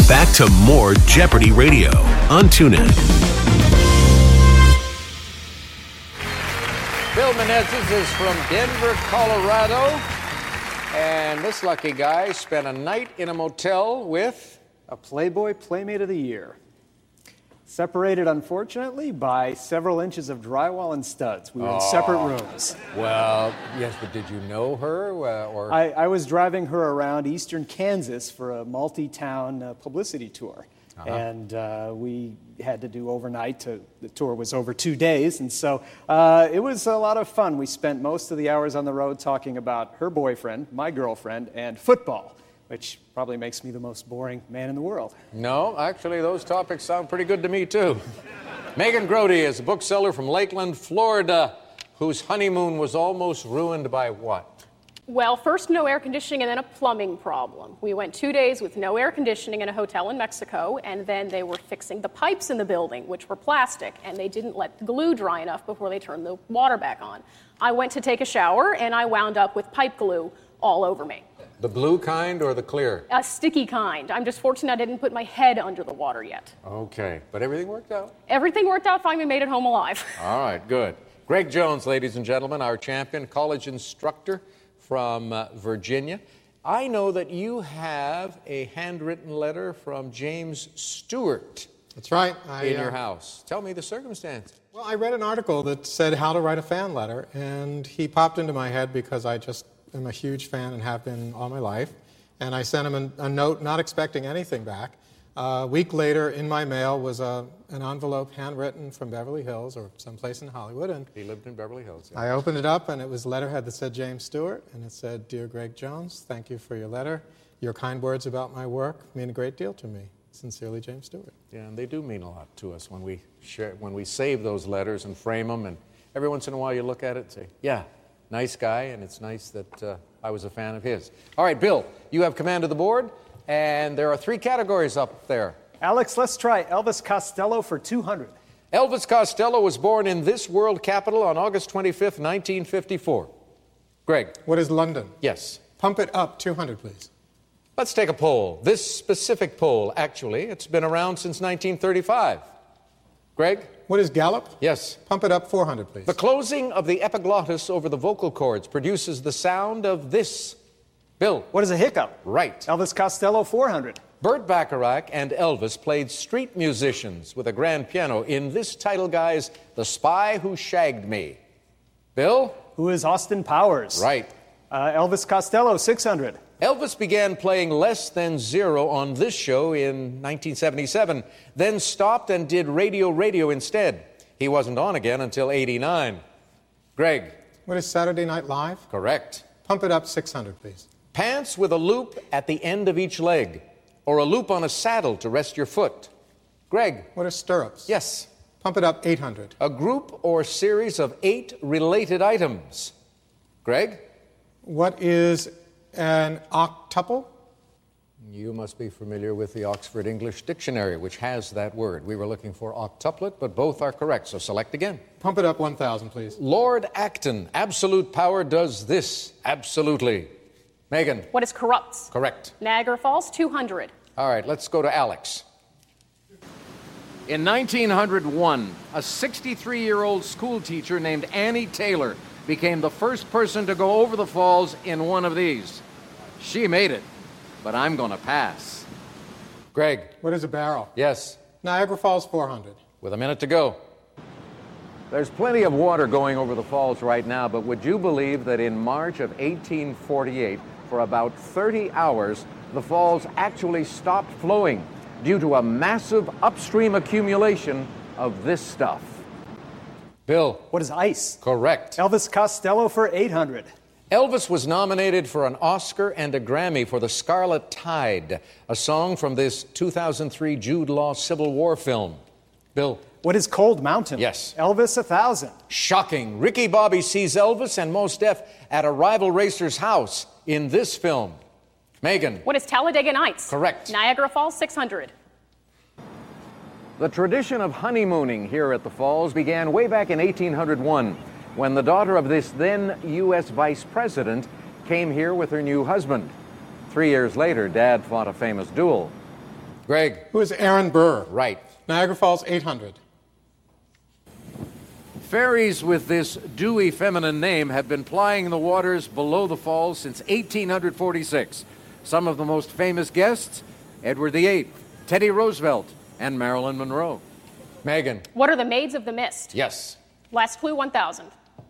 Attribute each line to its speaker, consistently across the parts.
Speaker 1: Back to more Jeopardy Radio on TuneIn.
Speaker 2: Bill Menezes is from Denver, Colorado. And this lucky guy spent a night in a motel with
Speaker 3: a Playboy Playmate of the Year. Separated, unfortunately, by several inches of drywall and studs. We were in separate rooms.
Speaker 2: Well, yes, but did you know her? Or
Speaker 3: I was driving her around eastern Kansas for a multi-town publicity tour. And we had to do overnight. The tour was over 2 days, and so it was a lot of fun. We spent most of the hours on the road talking about her boyfriend, my girlfriend, and football, which probably makes me the most boring man in the world.
Speaker 2: No, actually, those topics sound pretty good to me, too. Megan Grody is a bookseller from Lakeland, Florida, whose honeymoon was almost ruined by what?
Speaker 4: Well, first no air conditioning and then a plumbing problem. We went 2 days with no air conditioning in a hotel in Mexico, and then they were fixing the pipes in the building, which were plastic, and they didn't let the glue dry enough before they turned the water back on. I went to take a shower, and I wound up with pipe glue all over me.
Speaker 2: The blue kind or the clear?
Speaker 4: A sticky kind. I'm just fortunate I didn't put my head under the water yet.
Speaker 2: Okay, but everything worked out?
Speaker 4: Everything worked out fine. We made it home alive.
Speaker 2: All right, good. Greg Jones, ladies and gentlemen, our champion, college instructor from Virginia. I know that you have a handwritten letter from James Stewart.
Speaker 5: That's right.
Speaker 2: In your house. Tell me the circumstance.
Speaker 5: Well, I read an article that said how to write a fan letter, and he popped into my head because I just am a huge fan and have been all my life. And I sent him a note, not expecting anything back. A week later, in my mail was an envelope handwritten from Beverly Hills or someplace in Hollywood. And
Speaker 2: he lived in Beverly Hills. Yeah.
Speaker 5: I opened it up, and it was a letterhead that said James Stewart, and it said, "Dear Greg Jones, thank you for your letter. Your kind words about my work mean a great deal to me. Sincerely, James Stewart."
Speaker 2: Yeah, and they do mean a lot to us when we save those letters and frame them, and every once in a while you look at it and say, yeah, nice guy, and it's nice that I was a fan of his. All right, Bill, you have command of the board. And there are 3 categories up there.
Speaker 3: Alex, let's try Elvis Costello for 200.
Speaker 2: Elvis Costello was born in this world capital on August 25th, 1954. Greg.
Speaker 5: What is London?
Speaker 2: Yes.
Speaker 5: Pump it up, 200, please.
Speaker 2: Let's take a poll. This specific poll, actually, it's been around since 1935. Greg.
Speaker 5: What is Gallup?
Speaker 2: Yes.
Speaker 5: Pump it up, 400, please.
Speaker 2: The closing of the epiglottis over the vocal cords produces the sound of this. Bill.
Speaker 3: What is a hiccup?
Speaker 2: Right.
Speaker 3: Elvis Costello, 400.
Speaker 2: Burt Bacharach and Elvis played street musicians with a grand piano in this title guy's The Spy Who Shagged Me. Bill?
Speaker 3: Who is Austin Powers?
Speaker 2: Right.
Speaker 3: Elvis Costello, 600.
Speaker 2: Elvis began playing Less Than Zero on this show in 1977, then stopped and did Radio instead. He wasn't on again until 89. Greg.
Speaker 5: What is Saturday Night Live?
Speaker 2: Correct.
Speaker 5: Pump it up, 600, please.
Speaker 2: Pants with a loop at the end of each leg, or a loop on a saddle to rest your foot. Greg.
Speaker 5: What are stirrups?
Speaker 2: Yes.
Speaker 5: Pump it up, 800.
Speaker 2: A group or series of 8 related items. Greg.
Speaker 5: What is an octuple?
Speaker 2: You must be familiar with the Oxford English Dictionary, which has that word. We were looking for octuplet, but both are correct, so select again.
Speaker 5: Pump it up 1,000, please.
Speaker 2: Lord Acton, absolute power does this. Absolutely. Megan.
Speaker 4: What is corrupts?
Speaker 2: Correct.
Speaker 4: Niagara Falls, 200.
Speaker 2: All right, let's go to Alex. In 1901, a 63-year-old school teacher named Annie Taylor became the first person to go over the falls in one of these. She made it, but I'm going to pass. Greg.
Speaker 5: What is a barrel?
Speaker 2: Yes.
Speaker 5: Niagara Falls, 400.
Speaker 2: With a minute to go. There's plenty of water going over the falls right now, but would you believe that in March of 1848, for about 30 hours, the falls actually stopped flowing due to a massive upstream accumulation of this stuff? Bill.
Speaker 3: What is ice?
Speaker 2: Correct.
Speaker 3: Elvis Costello for 800.
Speaker 2: Elvis was nominated for an Oscar and a Grammy for The Scarlet Tide, a song from this 2003 Jude Law Civil War film. Bill.
Speaker 3: What is Cold Mountain?
Speaker 2: Yes.
Speaker 3: Elvis, 1,000.
Speaker 2: Shocking. Ricky Bobby sees Elvis and Mos Def at a rival racer's house in this film. Megan.
Speaker 4: What is Talladega Nights?
Speaker 2: Correct.
Speaker 4: Niagara Falls, 600.
Speaker 2: The tradition of honeymooning here at the Falls began way back in 1801, when the daughter of this then U.S. vice president came here with her new husband. 3 years later, Dad fought a famous duel. Greg.
Speaker 5: Who is Aaron Burr?
Speaker 2: Right.
Speaker 5: Niagara Falls, 800.
Speaker 2: Ferries with this dewy feminine name have been plying the waters below the falls since 1846. Some of the most famous guests, Edward VIII, Teddy Roosevelt, and Marilyn Monroe. Megan.
Speaker 4: What are the Maids of the Mist?
Speaker 2: Yes.
Speaker 4: Last clue, 1,000.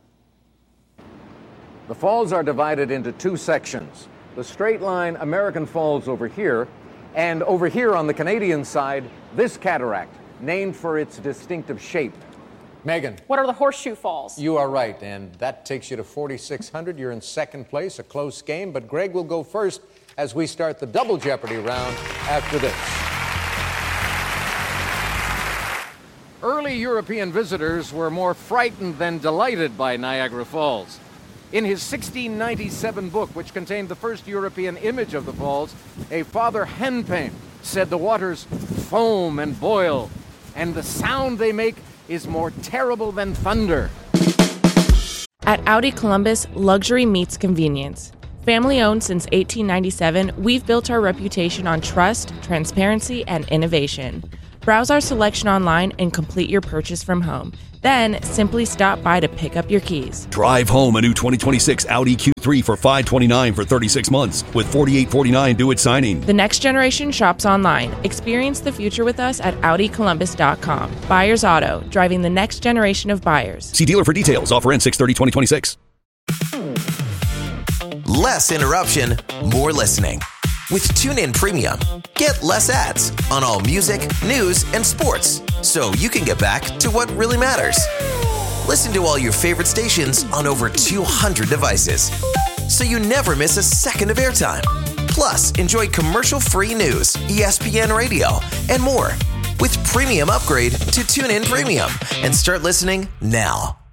Speaker 2: The falls are divided into two sections. The straight line American Falls over here, and over here on the Canadian side, this cataract, named for its distinctive shape. Megan.
Speaker 4: What are the Horseshoe Falls?
Speaker 2: You are right, and that takes you to 4,600. You're in second place, a close game, but Greg will go first as we start the Double Jeopardy round after this. Early European visitors were more frightened than delighted by Niagara Falls. In his 1697 book, which contained the first European image of the falls, a Father Henpin said the waters foam and boil, and the sound they make is more terrible than thunder.
Speaker 6: At Audi Columbus, luxury meets convenience. Family owned since 1897, we've built our reputation on trust, transparency, and innovation. Browse our selection online and complete your purchase from home. Then simply stop by to pick up your keys.
Speaker 7: Drive home a new 2026 Audi Q3 for $529 for 36 months with $4,849 due at signing.
Speaker 6: The next generation shops online. Experience the future with us at AudiColumbus.com. Buyers Auto, driving the next generation of buyers.
Speaker 7: See dealer for details. Offer ends 6/30/2026.
Speaker 8: Less interruption, more listening. With TuneIn Premium, get less ads on all music, news, and sports, so you can get back to what really matters. Listen to all your favorite stations on over 200 devices, so you never miss a second of airtime. Plus, enjoy commercial-free news, ESPN Radio, and more with Premium Upgrade to TuneIn Premium and start listening now.